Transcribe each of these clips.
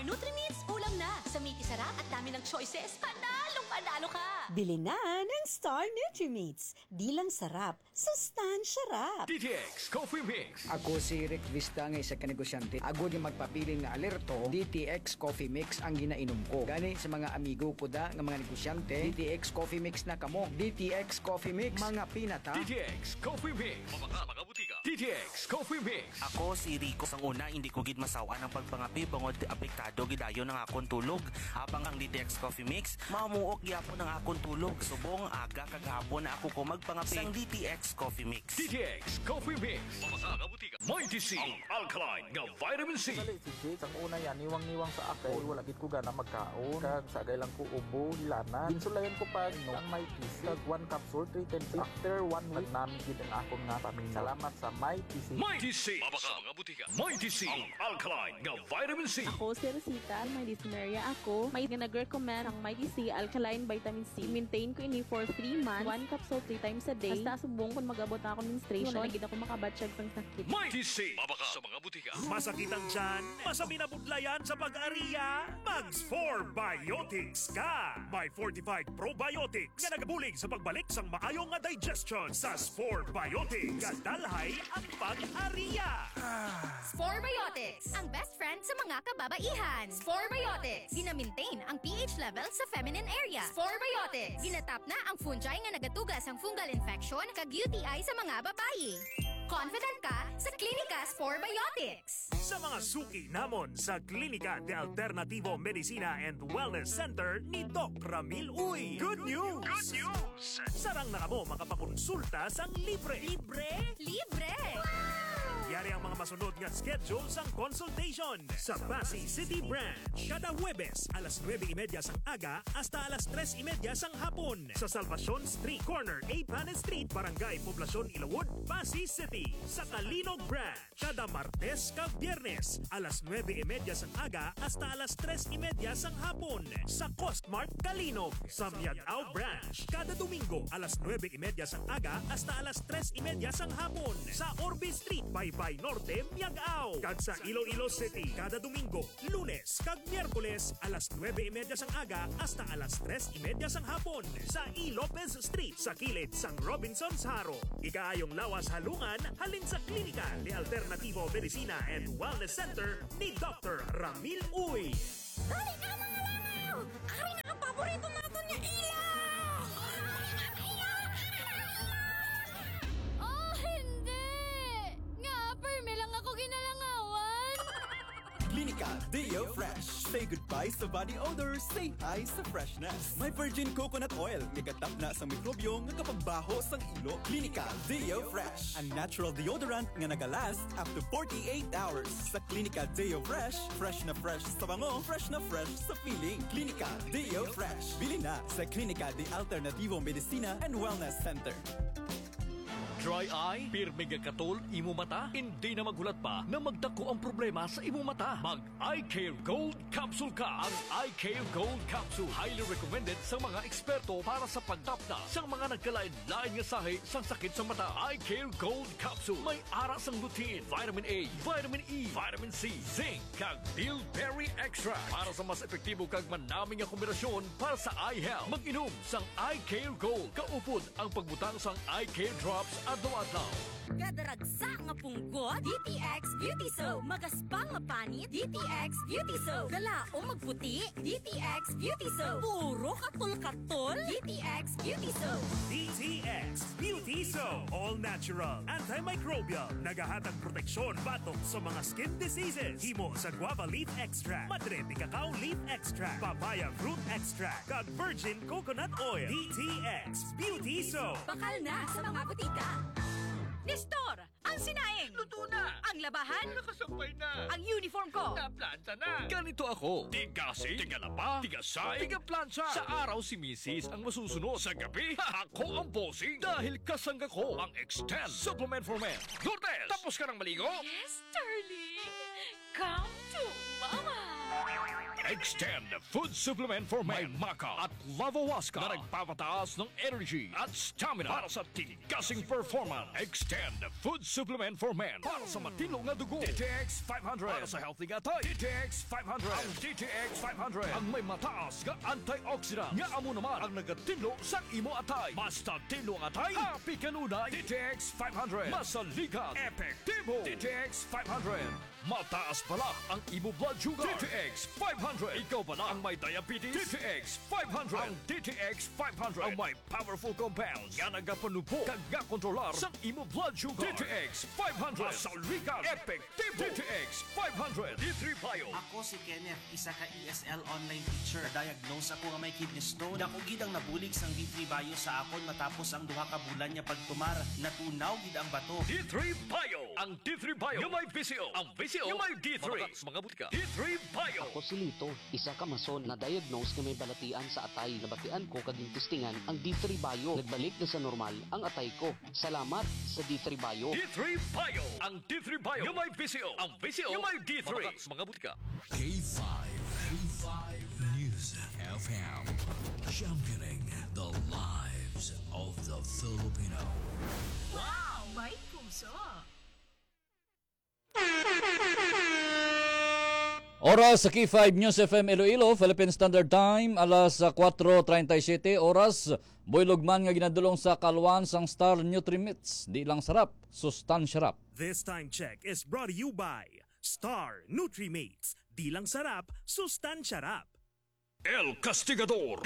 Star Nutri-Meats, ulam na. Sa meaty sarap at dami ng choices, panalong-panalo ka. Bili na ng Star Nutri-Meats. Di lang sarap, sustansya rap. DTX Coffee Mix. Ako si Rick Vista nga isa ka negosyante. Ako di magpapiling nga alerto, DTX Coffee Mix ang ginainom ko. Gani sa mga amigo ko da nga mga negosyante, DTX Coffee Mix na kamo. DTX Coffee Mix, mga pinata. DTX Coffee Mix. Mga butika. DTX Coffee Mix. Ako si Rico. Sang una, hindi ko gid masawa ng pagpangapi bangod apektado gidayon ng akong tulog. Habang ang DTX Coffee Mix, mamuok gyapon ng akong tulog. Subong aga kagahapon na ako ko magpangapi sang DTX Coffee Mix. DTX Coffee Mix. Mga butika. Mighty C. Ang alkaline nga vitamin C. Dali si Jake, ang una yan, niwang-niwang sa akin. Wala gid ko gana magkaon. Kag sagay lang ko ubo, hilanan. Insulayan ko pa no ang may PC. Kag 1 capsule, 3 times. After 1 week, namin gid ang akong nga pamilya. Salamat sa may PC. Mighty C. Mga butika. Mighty C. Ang alkaline nga vitamin C. Ako si Rosita, may dyspnea ako. May nag-recommend ang Mighty C Alkaline Vitamin C. Maintain ko ini for 3 months. 1 capsule 3 times a day. Basta subong kung mag-abot ako menstruation. Wala gid ako makabatsyag sang sakit. Mighty C. Sa mga butika. Masakit ang tiyan? Masabi na budlayan sa pag-ariya? Mags 4 Biotics ka! May fortified probiotics nga nagabulig sa pagbalik sang maayong nga digestion sa Spore Biotics. Kadalhay ang pag-ariya! Spore Biotics, ang best friend sa mga kababaihan. Spore Biotics, gina-maintain ang pH level sa feminine area. Spore Biotics, ginatap na ang fungi nga nagatugas ang fungal infection kag UTI sa mga babayi. Confident ka sa Klinika Spore Biotics. Sa mga suki namon sa Klinika de Alternativo Medicina and Wellness Center ni Doc Ramil Uy. Good news! Good news! Sarang na mo makapakonsulta sang libre. Libre? Libre! Yari ang mga masunod nga schedule sang consultation sa Pasay City Branch. Kada Huwebes, alas 9:30 sang aga hasta alas 3:30 sang hapon. Sa Salvacion Street Corner, A. Panes Street, Barangay Poblacion, Ilawod, Pasay City. Sa Calinog Branch, kada Martes kag Biyernes, alas 9:30 sang aga hasta alas 3:30 sang hapon. Sa Costmart Calinog. Sa Miagao Branch, kada Domingo, alas 9:30 sang aga hasta alas 3:30 sang hapon. Sa Orbe Street, Baybay Norte, Miagao. Kag sa Iloilo City, kada Domingo, Lunes kag Miyerkules, alas 9:30 sang aga hasta alas 3:30 sang hapon. Sa E. Lopez Street, sa kilid sang Robinson's Haro. Ikaayong lawas halungan, halin sa Klinika de Alternativo Medicina and Wellness Center ni Dr. Ramil Uy. Dali ka mga langaw! Ari na ang paborito natin niya ilaw! Oh, hindi! Nga, perme lang ako ginalangawan! Klinika Deo Fresh. Say goodbye sa body odor, say hi sa freshness. May virgin coconut oil, nagatap na sa mikrobyo nga kapagbaho sang ilo. Klinika Deo Fresh, a natural deodorant nga nagalast up to 48 hours. Sa Klinika Deo Fresh na fresh sa bango, fresh na fresh sa feeling. Klinika Deo Fresh. Bili na sa Klinika de Alternativo Medicina and Wellness Center. Dry eye, pirmi katol, imo mata, hindi na maghulat pa na magdako ang problema sa imo mata. Mag Eye Care Gold Capsule ka. Ang Eye Care Gold Capsule highly recommended sa mga eksperto para sa pagtapna sa mga nagkalain-lain nga sahi sang sakit sa mata. Eye Care Gold Capsule may ara sang lutein, vitamin A, vitamin E, vitamin C, zinc, kag bilberry extract para sa mas epektibo kag manaming nga kombinasyon para sa eye health. Mag-inom sang Eye Care Gold. Kaupod ang pagbutang sang Eye Care Drops adlaw-adlaw. Kadaragsa nga punggot, DTX Beauty Soap. Magaspang nga panit, DTX Beauty Soap. Galaong magputi, DTX Beauty Soap. Puro katol-katol, DTX Beauty Soap. DTX Beauty Soap. All natural, antimicrobial, nagahatag proteksyon batok sa mga skin diseases. Himo sa guava leaf extract, madre de cacao leaf extract, papaya fruit extract, kag virgin coconut oil. DTX Beauty Soap. Bakal na sa mga butika. Nestor, ang sinaing! Luto na! Ang labahan! Nakasampay na! Ang uniform ko! Naplanta na! Ganito ako. Tigasi, tigalapa, tigasay, tigaplansya. Sa araw si Mrs. ang masusunod. Sa gabi, ako ang bossing. Dahil kasangga ko ang Extend Supplement for Men. Lourdes, tapos ka ng maligo? Yes, darling! Come to Mama! Extend Food Supplement for Men. May Maca at Lavawaska na nagpapataas ng energy at stamina para sa tigasing performance. Extend Food Supplement for Men para sa matilong na dugo. DTX 500 para sa healthy atay. DTX 500. Ang DTX 500 ang may mataas nga antioxidant nga amo naman ang nagatilo sa imo atay. Basta tilo ang atay, happy kanunay. DTX 500 masaligat, epektibo. DTX 500 mataas pala ang imo blood sugar. DTX 500. Ikaw ba na ang may diabetes? DTX 500. Ang DTX 500 ang may powerful compounds nga nagapanupo kag kontrolar sa imo blood sugar. DTX 500. Masaligan, epektibo. DTX 500. D3 Bio. Ako si Kenneth, isa ka ESL online teacher. Diagnose ako nga may kidney stone. Ako gid ang nabulig sang D3 Bio sa akon matapos ang duha ka bulan niya pagtumar. Natunaw gid ang bato. D3 Bio. Ang D3 Bio yung may VCO. Ang VCO yung may D3. Mga butika. D3 Bio. Ako si Lito, isa ka mason na diagnose nga may balatian sa atay. Nabatian ko kaging testingan ang D3 Bio. Nagbalik na sa normal ang atay ko. Salamat sa D3 Bio. D3 Bio. Ang D3 Bio yung may VCO. Ang VCO yung may D3. Mga butika. K5 News FM, championing the lives of the Filipino. Wow! May puso! Oras sa K5 News FM Iloilo, Philippine Standard Time, alas 4:37 oras. Boy Lugman nga ginadulong sa kalwan sang Star Nutrimits. Di lang sarap, sustansya rap. This time check is brought to you by Star Nutrimates. Di lang sarap, sustansya rap. El Castigador.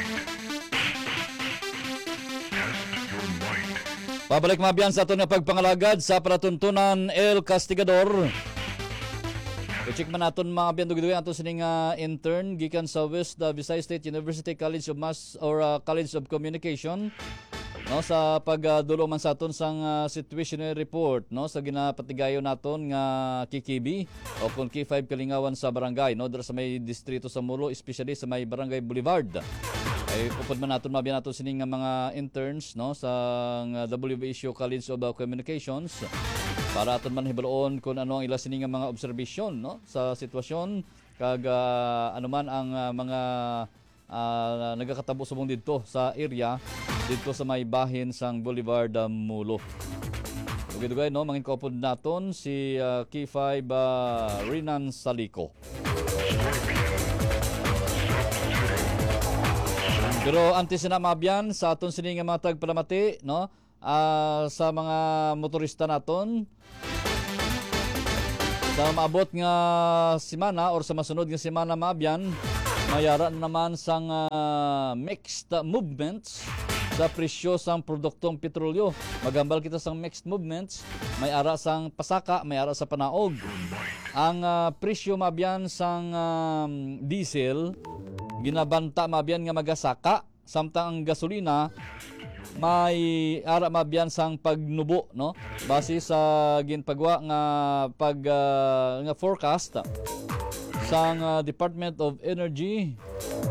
Pabalik mabiyan sa aton nga pagpangalagad sa palatuntunan El Castigador. I-check man naton mga biyandugiduwi ato sining intern gikan sa West Visayas State University College of College of Communication, no, sa pagdulo man sa aton sang situational report, no, sa ginapatigayon naton nga KKB o kung K5 Kalingawan sa barangay, no, dira sa may distrito sa Mulo, especially sa may Barangay Boulevard. Ay upod man naton mabiyan naton sining mga interns, no, sa WVSU College of Communications para aton man hibaloon kung ano ang ila sining mga obserbasyon, no, sa sitwasyon kag anuman ang mga nagakatabo subong dito sa area dito sa may bahin sang Boulevard Mulo. Dugay-dugay, no, mangin kaupod naton si K5 Rinan Salico. Pero antes na mabyan sa aton sining mga tagpalamati, no, sa mga motorista naton sa maabot nga semana or sa masunod nga semana mabyan, mayara naman sang mixed movements sa presyo sang produktong petrolyo. Magambal kita sang mixed movements, may ara sang pasaka, may ara sa panaog. Ang presyo mabyan sang diesel ginabanta mabyan nga magasaka, samtang ang gasolina may ara mabyan sang pagnubo, no, base sa ginpagwa nga nga forecast sang Department of Energy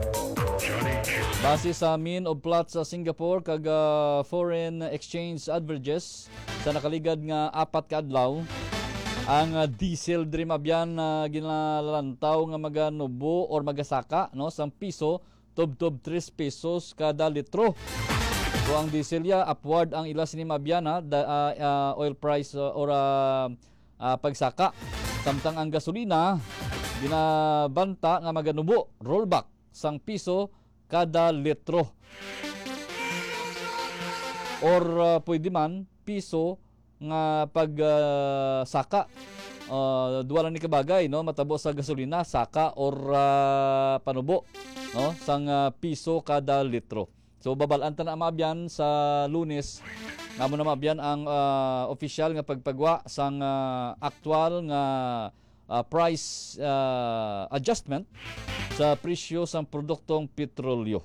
base sa mean of plots sa Singapore kag foreign exchange averages sa nakaligad nga 4 ka adlaw. Ang diesel diri mabyan ginalantaw nga maganubo or magasaka, no, sang piso tub 3 pesos kada litro. So ang diesel ya upward ang ila sini mabyan oil price or pagsaka. Samtang ang gasolina ginabanta nga maganubo rollback sang piso kada litro. Or pwede man piso nga pagsaka. Duwa lang ni kabagay, no, matabo sa gasolina, saka or panubo, no, sang piso kada litro. So babalaan ta na mabyan sa Lunes ngamo na mabyan ang official nga pagpagwa sang aktual nga price adjustment sa presyo sang produktong petrolyo.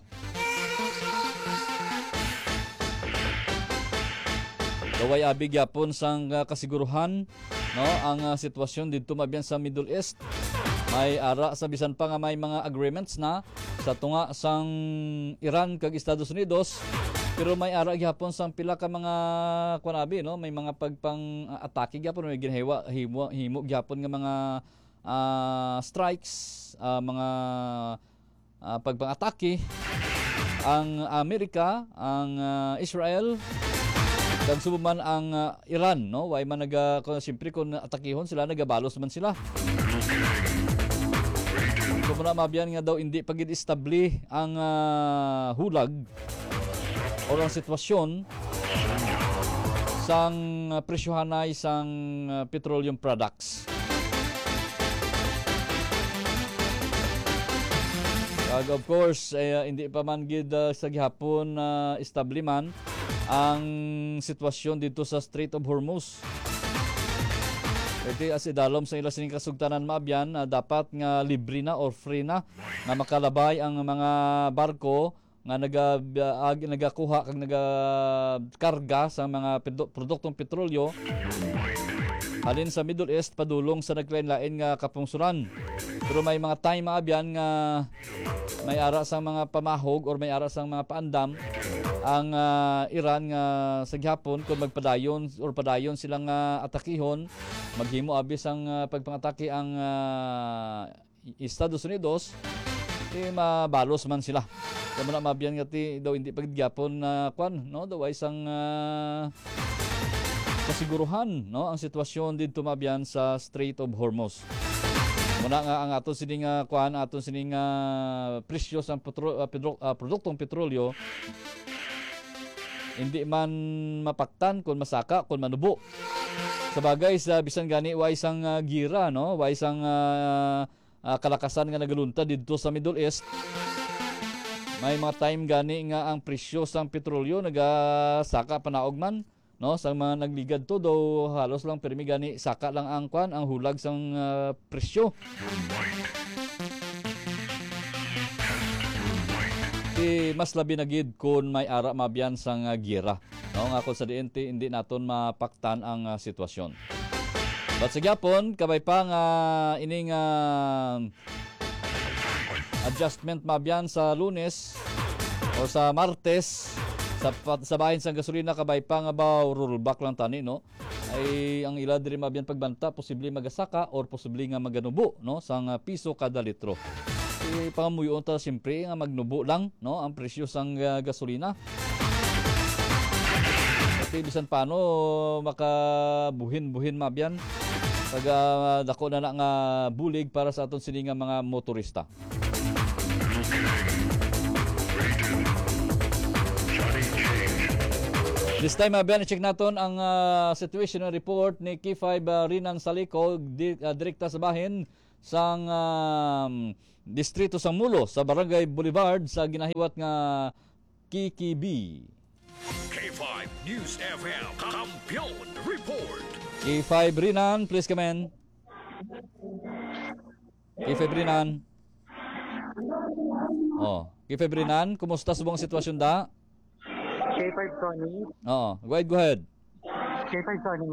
Daway abig yapon sang kasiguruhan, no, ang sitwasyon dito mabyan sa Middle East. May ara sa bisan pa nga may mga agreements na sa tunga sang Iran kag Estados Unidos, pero may ara gyapon sang pila ka mga kuanabi, no, may mga pagpang atake gyapon, may ginhiwa himo gyapon nga mga strikes mga pagpang-atake ang Amerika, ang Israel, kag subuman ang Iran, no? Way man siyempre kung atakihon sila, nagabalos man sila. So muna mabiyan nga daw hindi pagid-establi ang hulag o ang sitwasyon sang presyohanay sang petroleum products. Of course, hindi pa man gid sa gihapon establi man ang sitwasyon dito sa Strait of Hormuz. Ito as idalom sa ilang sining kasugtanan maabyan, dapat nga libre na or free na nga makalabay ang mga barko nga nagakuha kag nagakarga sa mga produktong petrolyo halin sa Middle East padulong sa naglain-lain nga kapungsuran. Pero may mga time maabyan nga may ara sa mga pamahog or may ara sa mga paandam ang Iran nga sa gihapon kung magpadayon or padayon silang atakihon, maghimo abis ang pagpangatake ang Estados Unidos, mabalos man sila. Kaya na mabiyan nga daw hindi paggyapon kwan, no? Daw ay isang kasiguruhan, no? Ang sitwasyon dito mabiyan sa Strait of Hormuz. Muna nga ang aton sining kwan, aton sining presyo sa produktong petrolyo hindi man mapaktan kung masaka, kung manubo. Sabagay sa bisan gani wa isang gira, no? Wa isang kalakasan nga nagalunta dito sa Middle East. May mga time gani nga ang presyo sa petrolyo nagasaka panaog man, no? Sa mga nagligad to daw halos lang permi gani saka lang ang kwan, ang hulag sang presyo. Mas labi na gid kung may ara mabiyan sang gira, no? Nga kung sa diente hindi naton mapaktan ang sitwasyon. But sa gyapon kabay pa nga ining adjustment mabiyan sa Lunes o sa Martes sa bahin sang gasolina kabay pa nga ba rollback lang tani, no? Ay ang ila diri mabiyan pagbanta posible magasaka or posible nga maganubo, no? Sang piso kada litro. Pangamuyon ta siyempre nga magnubo lang, no? Ang presyo sang gasolina. Kasi bisan paano makabuhin mabiyan pag dako na nga bulig para sa aton sini nga mga motorista. This time mabiyan i-check naton ang situation report ni K5 Rinan Salico, direkta sa bahin sang distrito sang Mulo sa Barangay Boulevard sa ginahiwat nga KKB. K5 News FM Kampiyon Report. K5 Rinan, please come in. K5 Rinan. K5 Rinan, kumusta sa buong sitwasyon da? K5 Tony. Go ahead. K5 Tony.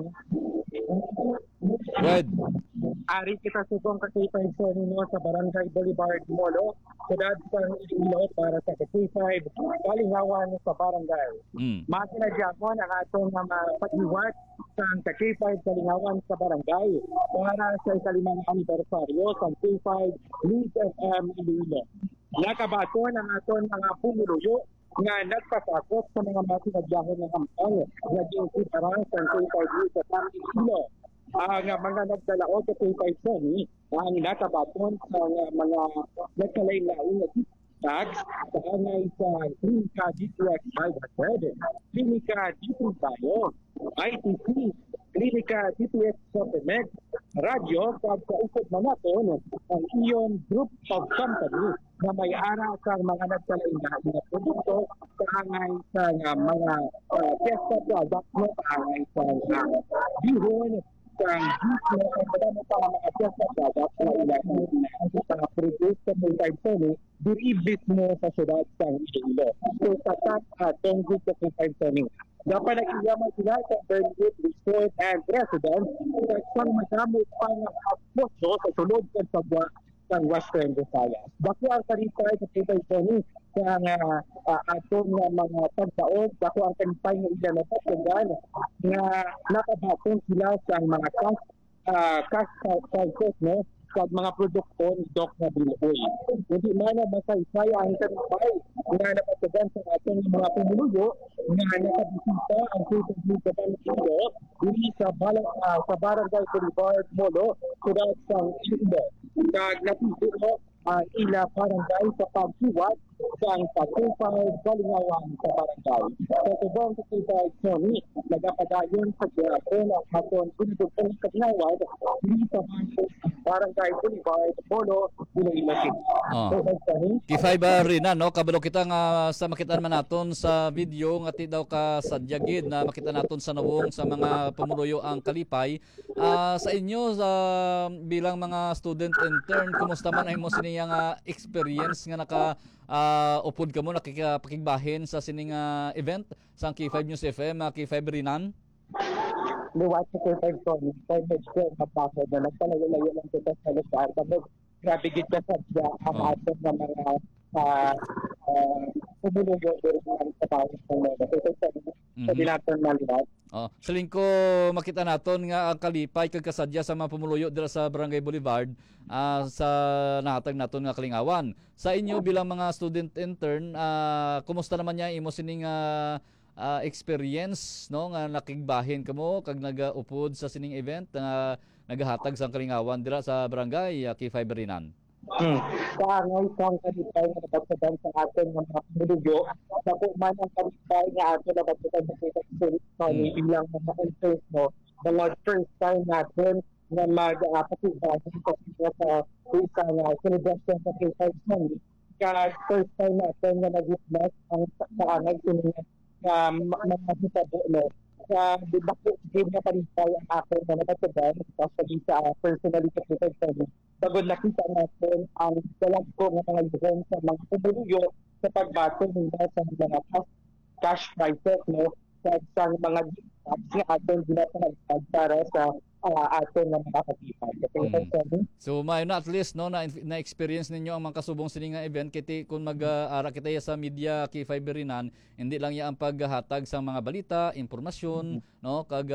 Go ahead. Ari kita subong ka K5 Tony no sa Barangay Boulevard Molo. Sudad sa Iloilo para sa K5 Kalingawan sa barangay. Masinadyagon ang atong mga pag-iwat sa K5 Kalingawan sa barangay para sa ikalimang anibersaryo sa K5 News FM Iloilo. Nakabaton ang atong mga pumuluyo nga nagpasakop sa mga masinadyagon ng hampang naging siparang sa K5 News FM Iloilo. Ang mga nagdalaot sa K5 Sony ang nakabaton sa mga nagkalain-lain na tags sa angay sa Klinika DTX 500, Klinika DTX Bio, ITC, Klinika DTX Sotemed, Radyo, pag sa ukod na natin ang Ion Group of Company na may ara sa mga nagkalain-lain na produkto sa angay sa mga testa product mo sa angay sa bihon, ang dito ay madami pa mga testa product na ilan sa produce sa K5 Sony diribit mo sa syudad sa Iloilo. So tatak atong group sa K5 Sony. Dapat nakiyaman sila sa Burnwood Resort and Residence sa isang madamot pa ng posto sa sulod ng sabwa ng Western Visayas. Bako ang taripay sa K5 Sony sa atong mga pagtaod, bako ang taripay ng ilan na patunggan na nakabatong sila sa mga cash prices, no? sa mga produkto ni Doc na Biloy. Hindi man na masaysay ang kanipay nga napatagan sa ating mga pumuluyo nga nakabisita ang Super Banilo dili sa Barangay Boulevard Molo sudat sa Indo. Naglatito ila barangay sa pagsiwat sa pagkupay galingawan sa barangay. Sa tubong kakita Sony, nagapadayon sa giyapon at hapon pinudugtong kaginawad dili sa Barangay Boulevard Molo Iloilo City. Kifay ba rin na, no? Kabalo kita nga sa makitaan man naton sa video nga ti daw ka sadyagid na makita naton sa nawong sa mga pumuluyo ang kalipay. Sa inyo bilang mga student intern, kumusta man ay mo siniya nga experience nga naka upod ka mo nakikapakigbahin sa sining event sa K5 News FM, K5 Rinan? Liwat sa K5 Sony, kaya medyo mapasod na nagpalayo-layo lang kita sa lugar. Grabe gid ka sadya ang aton na mga pumuluyo during ang trabaho sa mga. Ito sa dinatong maliwat. Sa lingko makita naton nga ang kalipay kag kasadya sa mga pumuluyo dira sa Barangay Boulevard sa nahatag naton nga kalingawan. Sa inyo bilang mga student intern, kumusta naman niya imo sining experience, no, nga nakigbahin kamo kag nagaupod sa sining event nga nagahatag sa kalingawan dira sa Barangay K5 Rinan? Kaangay kang kalipay nga napagsadan sa atin ng mga pumuluyo. Sa man ang kalipay nga atin napagsadan sa K5 Sony ilang mga interest, no, mga first time natin na mag-pakibahin sa isa nga celebration sa K5 Sony. Kaya first time natin na nag-witness ang kaangay siningan na mga hitabo, no. Di ba din nga kalipay ang akin na napagsadan sa personally sa K5 Sony. Bagod nakita natin ang dalag ko ng mga yuhong sa mga pumuluyo sa pagbato nila sa mga cash prices, no, sa mga gifts nga atin ginapangagpag para sa atin ng mga katipad. So may na at least, no, na experience ninyo ang mga kasubong sining nga event kiti kung mag-ara kita sa media K5 Rinan, hindi lang ya ang paghatag sa mga balita, impormasyon, no, kag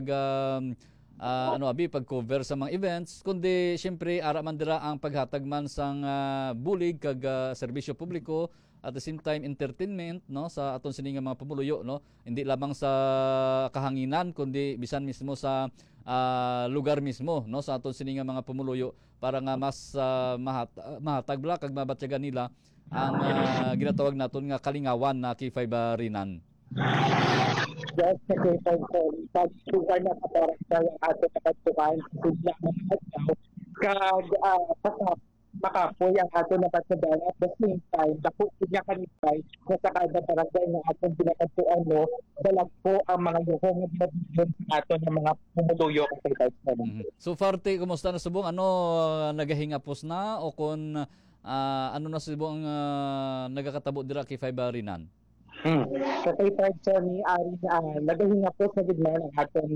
pag-cover sa mga events, kundi syempre ara man dira ang paghatag man sang bulig kag serbisyo publiko, at the same time entertainment, no, sa aton sining mga pumuluyo, no, hindi lamang sa kahanginan kundi bisan mismo sa lugar mismo, no, sa aton sining mga pumuluyo para nga mas mahatag bla kag mabatyagan nila ang ginatawag naton nga kalingawan na K5 Rinan. Just sa K5 Sony, pag-sugar na kaparang sa atin na pagsukain sa sudya ng atyaw, kag makapoy ang atin na pagsadan at the same time, dako niya kanipay na sa kada barangay na atin pinakatuan, no, dalag po ang mga yuhong na binabigyan sa atin ng mga pumuluyo sa K5 Sony. So Farte, kumusta na subong? Nagahingapos na o kung ano na subong nagakatabo dira K5 Rinan? Sa K5 Sony, nagahinga po sa gitna ng ating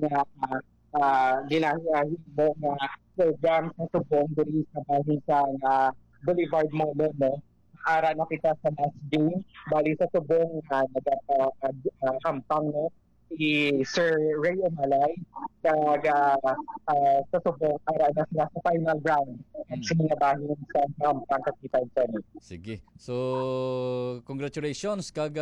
ginahimo nga program sa subong diri sa bahin sa Boulevard Molo, no. Ara na kita sa last game, bali sa subong nagakampang, no, si Sir Ray Omalay kag sa subong ara na sila sa final round at sinabahin sa kampang K5 Sony. Sige. So congratulations kag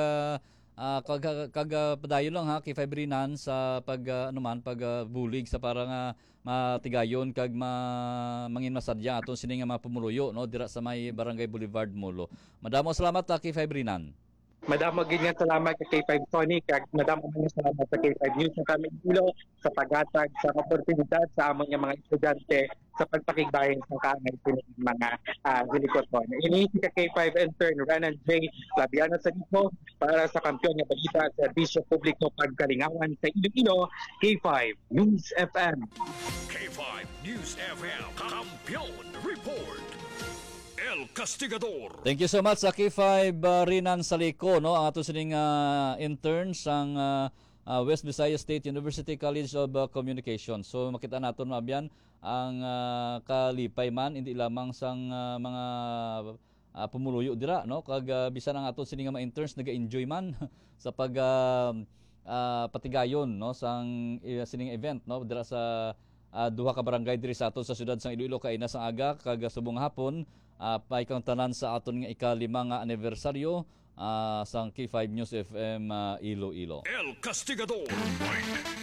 padayon lang ha K5 Rinan sa pagbulig sa para nga matigayon kag mangin masadya aton sining mga pumuluyo, no, dira sa may Barangay Boulevard Molo. Madamo salamat K5 Rinan. Madamo gid nga salamat sa K5 Sony kag madamo man salamat sa K5 News sa kami ilo sa paghatag sa oportunidad sa among mga estudyante sa pagpakigbahin sa kaangay sining mga hilikoton. Ini si K5 intern Renan J. Labiano sa dito para sa kampiyon nga balita at serbisyo publiko pagkalingawan sa Iloilo, K5 News FM. K5 News FM, Kampiyon Report. El Castigador. Thank you so much sa K5 Rinan Salico, no, ang ato sining interns ang West Visayas State University College of Communication. So makita naton mabyan ang kalipay man hindi lamang sang mga pumuluyo dira, no, kag bisan ang ato sining mga interns naga-enjoy man sa patigayon, no, sang sining event, no, dira sa duha ka barangay diri sa aton sa siyudad sang Iloilo kay nasa aga kag subong hapon pay kang tanan sa aton nga ika-5 nga anibersaryo sang K5 News FM Iloilo. El Castigador.